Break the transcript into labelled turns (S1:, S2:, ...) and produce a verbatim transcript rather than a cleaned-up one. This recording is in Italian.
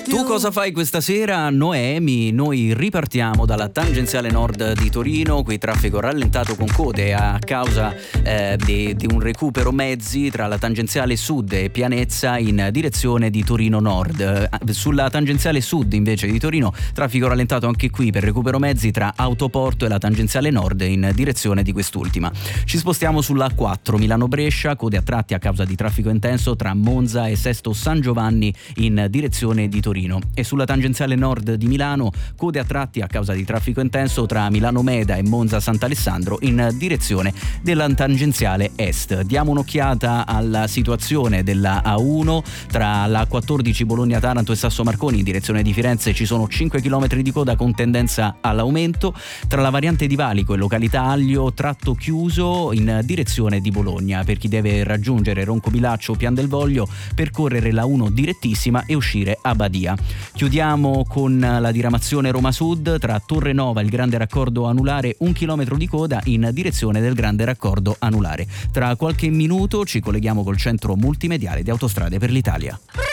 S1: Tu cosa fai questa sera, Noemi? Noi ripartiamo dalla tangenziale nord di Torino, qui traffico rallentato con code a causa eh, di, di un recupero mezzi tra la tangenziale sud e Pianezza in direzione di Torino Nord. Sulla tangenziale sud invece di Torino, traffico rallentato anche qui per recupero mezzi tra Autoporto e la tangenziale nord in direzione di quest'ultima. Ci spostiamo sulla A quattro Milano-Brescia, code a tratti a causa di traffico intenso tra Monza e Sesto San Giovanni in direzione di Torino. E sulla tangenziale nord di Milano, code a tratti a causa di traffico intenso tra Milano Meda e Monza Sant'Alessandro in direzione della tangenziale est. Diamo un'occhiata alla situazione della A uno tra la quattordici Bologna-Taranto e Sasso Marconi in direzione di Firenze. Ci sono cinque chilometri di coda con tendenza all'aumento. Tra la variante di Valico e località Aglio, tratto chiuso in direzione di Bologna. Per chi deve raggiungere Roncobilaccio o Pian del Voglio, percorrere la uno direttissima e uscire a Badia. Chiudiamo con la diramazione Roma Sud tra Torre Nova e il grande raccordo anulare, un chilometro di coda in direzione del grande raccordo anulare. Tra qualche minuto ci colleghiamo col centro multimediale di Autostrade per l'Italia.